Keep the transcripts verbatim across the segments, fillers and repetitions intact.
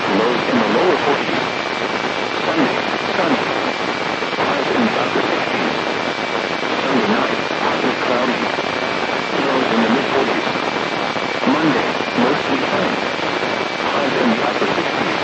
lows in the lower forties. Sunday, sunny. Highs in the upper sixties. Sunday night, partly cloudy. Lows in the mid-forties. Monday, mostly sunny. Highs in the upper sixties.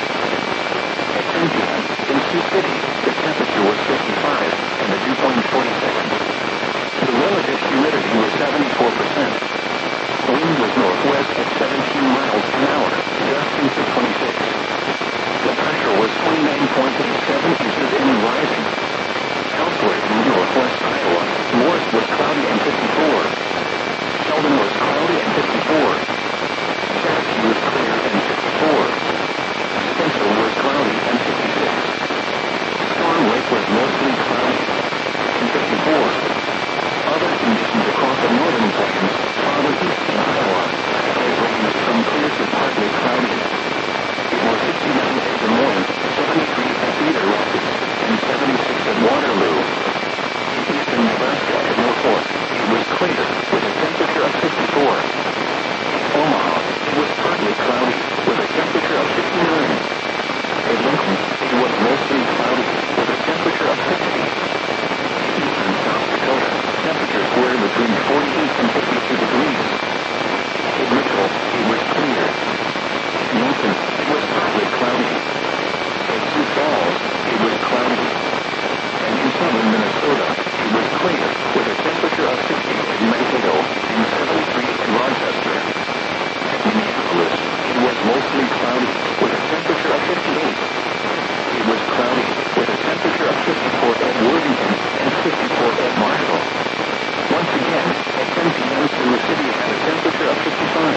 At ten p m in Sioux City, the temperature was fifty-five, and the dew point forty-seven. The relative humidity was seventy-four percent. Wind was northwest at seventeen miles an hour, gusting to twenty-six. The pressure was twenty-nine point eight seven inches and rising. Elsewhere in northwest Iowa, Morris was cloudy and fifty-four. Sheldon was cloudy and fifty-four. Cherokee was clear and fifty-four. Spencer was cloudy and fifty-six. Storm Lake was mostly cloudy and fifty-four. Other conditions across the northern plains, farther east in Iowa, had ranged from clear to partly cloudy. It was sixty-nine at Des Moines, seventy-three at Cedar Rapids, and seventy-six at Waterloo. In eastern Nebraska at North Fork, it was clear, with a temperature of fifty-four. In Omaha, it was partly cloudy, with a temperature of fifty-nine. In Lincoln, it was mostly cloudy, with a temperature of sixty. In eastern South Dakota, temperatures were between forty-eight and fifty-two degrees. In Mitchell, it was clear. In Lincoln, it was partly cloudy. In Sioux Falls, it was cloudy. And in southern Minnesota, it was clear, with a temperature of sixty in Mankato and seventy-three in Rochester. At Minneapolis, it was mostly cloudy, with a temperature of fifty-eight. It was cloudy, with a temperature of fifty-four at Worthington and fifty-four at Marshall. Once again, at ten p m Sioux City had a temperature of fifty-five.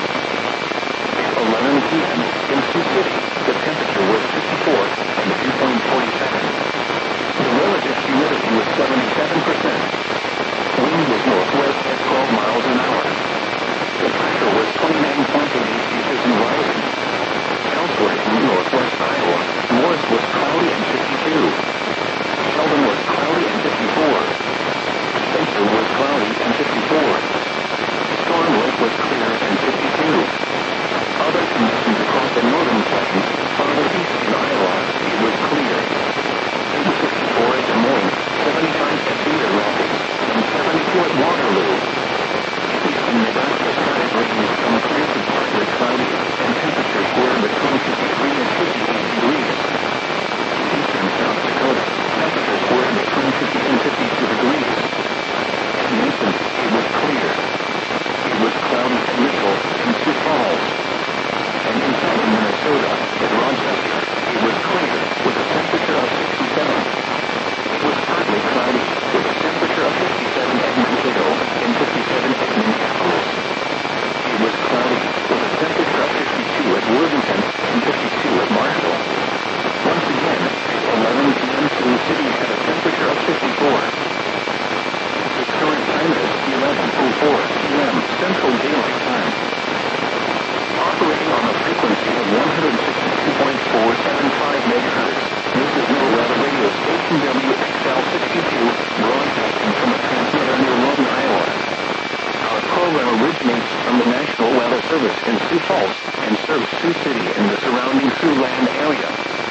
At eleven p m in Sioux City, the temperature was fifty-four and the dew point forty-seven. The relative humidity was seventy-seven percent. Wind was northwest at twelve miles an hour. The pressure was twenty-nine point eight inches and rising. Elsewhere in northwest Iowa, Morris was cloudy and fifty-two. Sheldon was cloudy and fifty-four. Spencer was cloudy and fifty-four. Storm Lake was clear and fifty-two. Other conditions across the northern plains, farther east in Iowa, it was clear. It was fifty-four at Des Moines, seventy-five at Cedar Rapids, and seventy-four at Waterloo. Eastern Nebraska skies ranged from clear to partly cloudy, and temperatures were between fifty-three and fifty-eight degrees. In eastern South Dakota, temperatures were between fifty and fifty-two degrees. At Mason, it was clear. It was cloudy at Mitchell and Sioux Falls. And in southern Minnesota, at Rochester, it was clear, with a temperature of sixty-seven. It was partly cloudy, with a temperature of fifty-seven at Mankato and fifty-seven at Minneapolis. It was cloudy, with a temperature of fifty-two at Worthington and fifty-two at Marshall. Once again, at eleven p m Sioux City had a temperature of fifty-four. The current time is eleven oh four p m Central Daylight Time. Operating on a frequency of one hundred sixty-two point four seven five megahertz, this is NORWeather Radio Station W X L sixty-two, broadcasting from a transmitter near Roden, Iowa. Our program originates from the National Weather Service in Sioux Falls and serves Sioux City and the surrounding Siouxland area.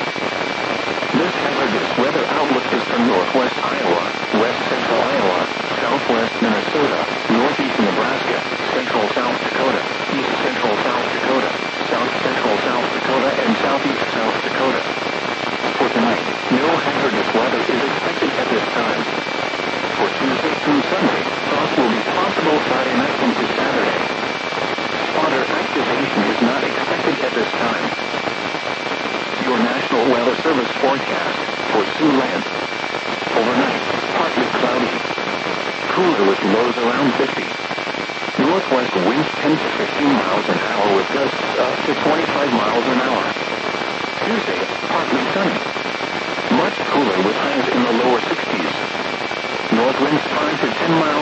This hazardous weather outlook is for northwest Iowa, west central Iowa, southwest Minnesota, northeast Nebraska, central South Dakota, east central South Dakota, south central South Dakota, and southeast South Dakota. For tonight, no hazardous weather is expected at this time. For Tuesday through Sunday, frost will be possible Friday night into Saturday. Spotter activation is not expected at this time. Your National Weather Service forecast for Siouxland. Overnight, partly cloudy. Cooler with lows around fifty. Northwest winds ten to fifteen miles an hour with gusts up to twenty-five miles an hour. Tuesday, partly sunny. Much cooler with highs in the lower sixties. North winds five to ten miles